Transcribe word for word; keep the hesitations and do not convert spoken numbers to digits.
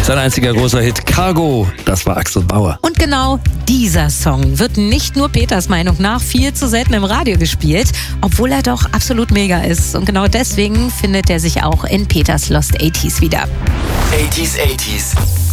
Sein einziger großer Hit Cargo, das war Axel Bauer. Und genau dieser Song wird nicht nur Peters Meinung nach viel zu selten im Radio gespielt, obwohl er doch absolut mega ist. Und genau deswegen findet er sich auch in Peters Lost achtziger wieder. achtziger, achtziger.